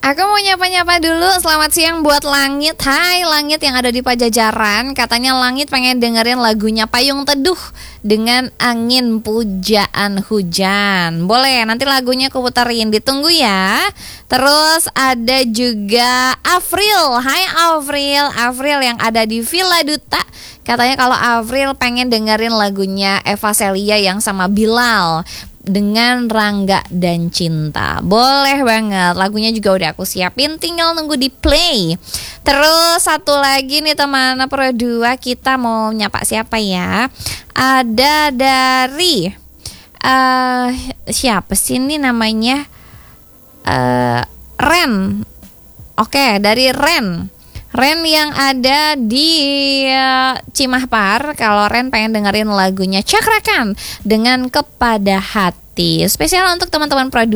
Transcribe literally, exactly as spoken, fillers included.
Aku mau nyapa-nyapa dulu. Selamat siang buat Langit. Hai Langit yang ada di Pajajaran. Katanya Langit pengen dengerin lagunya Payung Teduh dengan Angin Pujaan Hujan. Boleh, nanti lagunya aku puterin, ditunggu ya. Terus ada juga Afril. Hai Afril. Afril yang ada di Villa Duta. Katanya kalau Afril pengen dengerin lagunya Eva Celia yang sama Bilal dengan Rangga dan Cinta. Boleh banget, lagunya juga udah aku siapin, tinggal nunggu di play. Terus satu lagi nih teman Pro dua, kita mau nyapa siapa ya? Ada dari uh, siapa sih ini namanya? uh, Ren. Oke, dari Ren Ren yang ada di uh, Cimahpar. Kalau Ren pengen dengerin lagunya Cakrakan dengan Kepada Hati. Spesial untuk teman-teman Pro dua.